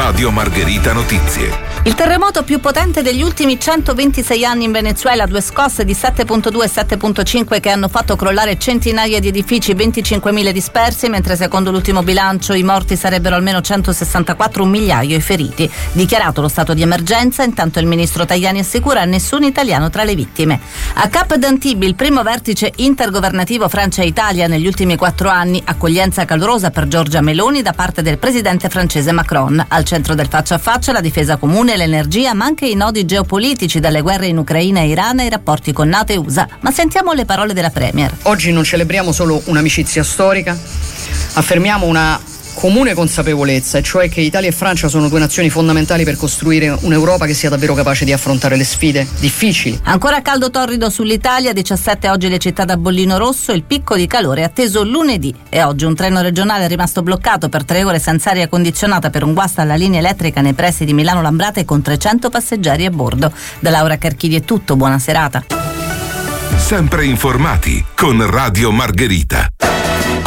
Radio Margherita Notizie. Il terremoto più potente degli ultimi 126 anni in Venezuela, 2 scosse di 7.2 e 7.5 che hanno fatto crollare centinaia di edifici, 25.000 dispersi, mentre secondo l'ultimo bilancio i morti sarebbero almeno 164, 1 migliaio i feriti. Dichiarato lo stato di emergenza, intanto il ministro Tajani assicura nessun italiano tra le vittime. A Cap d'Antibes il primo vertice intergovernativo Francia e Italia negli ultimi 4 anni, accoglienza calorosa per Giorgia Meloni da parte del presidente francese Macron. Al centro del faccia a faccia la difesa comune, l'energia, ma anche i nodi geopolitici, dalle guerre in Ucraina e Iran ai rapporti con NATO e USA. Ma sentiamo le parole della Premier. Oggi non celebriamo solo un'amicizia storica, affermiamo una comune consapevolezza, e cioè che Italia e Francia sono 2 nazioni fondamentali per costruire un'Europa che sia davvero capace di affrontare le sfide difficili. Ancora caldo torrido sull'Italia, 17 oggi le città da bollino rosso, il picco di calore è atteso lunedì. E oggi un treno regionale è rimasto bloccato per 3 ore senza aria condizionata per un guasto alla linea elettrica nei pressi di Milano Lambrate con 300 passeggeri a bordo. Da Laura Carchidi è tutto, buona serata. Sempre informati con Radio Margherita.